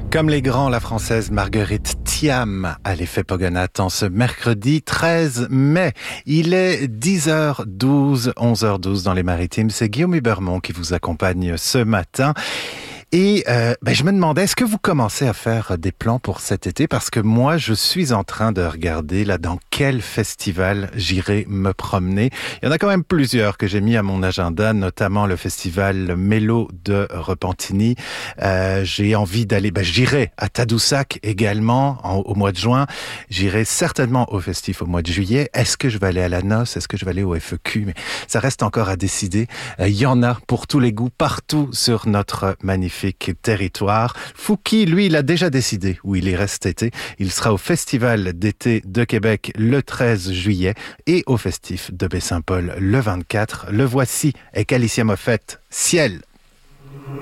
Comme les grands, la française Marguerite Thiam à l'effet Pogonat en ce mercredi 13 mai. Il est 10h12, 11h12 dans les Maritimes. C'est Guillaume Hubermont qui vous accompagne ce matin. Et je me demandais, est-ce que vous commencez à faire des plans pour cet été? Parce que moi, je suis en train de regarder là dans quel festival j'irai me promener. Il y en a quand même plusieurs que j'ai mis à mon agenda, notamment le festival Mélo de Repentigny. J'ai envie d'aller, j'irai à Tadoussac également au mois de juin. J'irai certainement au Festif au mois de juillet. Est-ce que je vais aller à la Noce? Est-ce que je vais aller au FEQ? Mais ça reste encore à décider. Il y en a pour tous les goûts, partout sur notre magnifique territoire. Fouki, lui, il a déjà décidé où il ira cet été. Il sera au Festival d'été de Québec le 13 juillet et au Festif de Baie-Saint-Paul le 24. Le voici avec Alicia Moffett. Ciel!